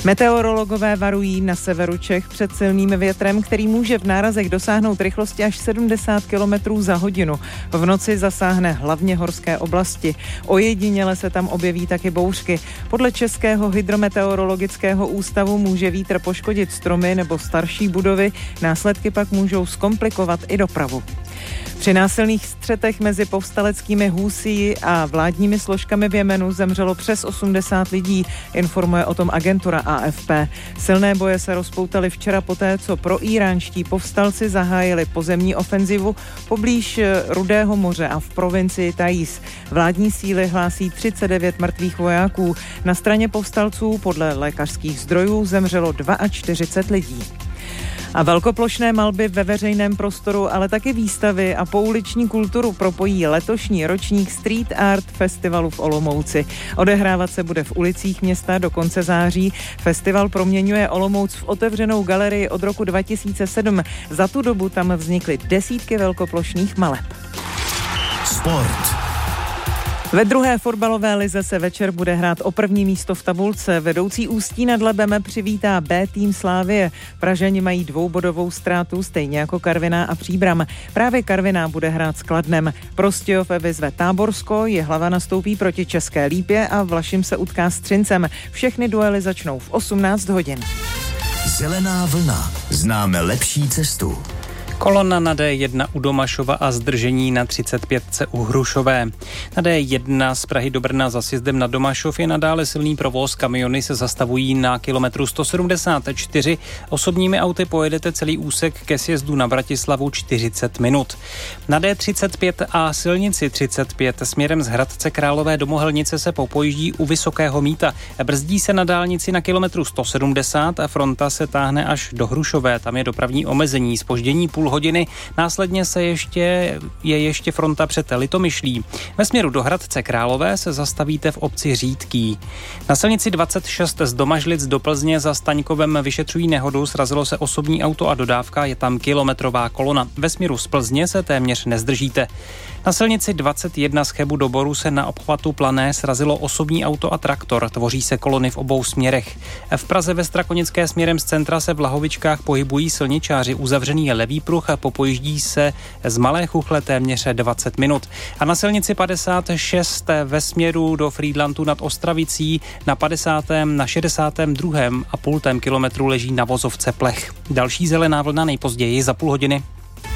Meteorologové varují na severu Čech před silným větrem, který může v nárazech dosáhnout rychlosti až 70 km za hodinu. V noci zasáhne hlavně horské oblasti. Ojediněle se tam objeví taky bouřky. Podle Českého hydrometeorologického ústavu může vítr poškodit stromy nebo starší budovy, následky pak můžou zkomplikovat i dopravu. Při násilných střetech mezi povstaleckými husí a vládními složkami v Jemenu zemřelo přes 80 lidí, informuje o tom agentura AFP. Silné boje se rozpoutaly včera poté, co proíránští povstalci zahájili pozemní ofenzivu poblíž Rudého moře a v provincii Taiz. Vládní síly hlásí 39 mrtvých vojáků. Na straně povstalců podle lékařských zdrojů zemřelo 42 lidí. A velkoplošné malby ve veřejném prostoru, ale taky výstavy a pouliční kulturu propojí letošní ročník Street Art Festivalu v Olomouci. Odehrávat se bude v ulicích města do konce září. Festival proměňuje Olomouc v otevřenou galerii od roku 2007. Za tu dobu tam vznikly desítky velkoplošných maleb. Sport. Ve druhé fotbalové lize se večer bude hrát o první místo v tabulce. Vedoucí Ústí nad Labem přivítá B tým Slavie. Pražani mají dvoubodovou ztrátu, stejně jako Karviná a Příbram. Právě Karviná bude hrát s Kladnem. Prostějov vyzve Táborsko, Jihlava nastoupí proti České Lípě a Vlašim se utká s Třincem. Všechny duely začnou v 18 hodin. Zelená vlna. Známe lepší cestu. Kolona na D1 u Domašova a zdržení na 35 u Hrušové. Na D1 z Prahy do Brna za sjezdem na Domašov je nadále silný provoz. Kamiony se zastavují na kilometru 174. Osobními auty pojedete celý úsek ke sjezdu na Bratislavu 40 minut. Na D35 a silnici 35 směrem z Hradce Králové do Mohelnice se popojíždí u Vysokého Mýta. Brzdí se na dálnici na kilometru 170 a fronta se táhne až do Hrušové. Tam je dopravní omezení, zpoždění půl hodiny. Následně je ještě fronta před Litomyšlí. Ve směru do Hradce Králové se zastavíte v obci Řídký. Na silnici 26 z Domažlic do Plzně za Staňkovem vyšetřují nehodu, srazilo se osobní auto a dodávka, je tam kilometrová kolona. Ve směru z Plzně se téměř nezdržíte. Na silnici 21 z Chebu do Boru se na obchvatu Plané srazilo osobní auto a traktor, tvoří se kolony v obou směrech. V Praze ve Strakonické směrem z centra se v Lahovičkách pohybují silničáři, uzavřený je levý pruh a popojíždí se z Malé Chuchle téměř 20 minut. A na silnici 56 ve směru do Frýdlantu nad Ostravicí na 50. na 62,5 kilometru leží na vozovce plech. Další zelená vlna nejpozději za půl hodiny.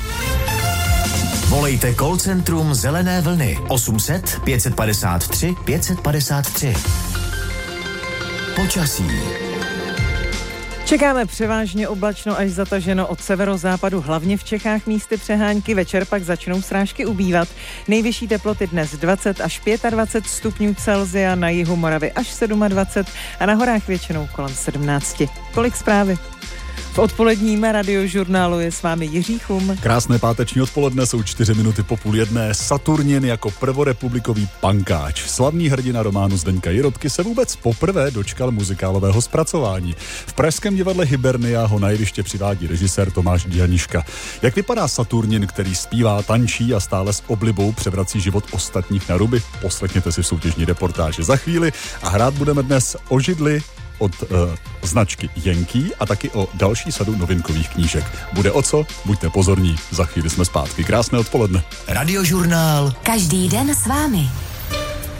Volejte call centrum Zelené vlny 800 553 553. Počasí. Čekáme převážně oblačno až zataženo od severozápadu, hlavně v Čechách místy přehánky, večer pak začnou srážky ubývat. Nejvyšší teploty dnes 20 až 25 stupňů Celsia, na jihu Moravy až 27 a na horách většinou kolem 17. Tolik zprávy. V odpoledním radiožurnálu je s vámi Jiří Chum. Krásné páteční odpoledne, jsou 4 minuty po 12:30. Saturnin jako prvorepublikový pankáč. Slavný hrdina románu Zdeňka Jirotky se vůbec poprvé dočkal muzikálového zpracování. V pražském divadle Hibernia ho na jeviště přivádí režisér Tomáš Dianiška. Jak vypadá Saturnin, který zpívá, tančí a stále s oblibou převrací život ostatních na ruby? Poslechněte si v soutěžní reportáži za chvíli a hrát budeme dnes o židli od značky Jenký a taky o další sadu novinkových knížek. Bude o co? Buďte pozorní, za chvíli jsme zpátky. Krásné odpoledne. Radiožurnál. Každý den s vámi.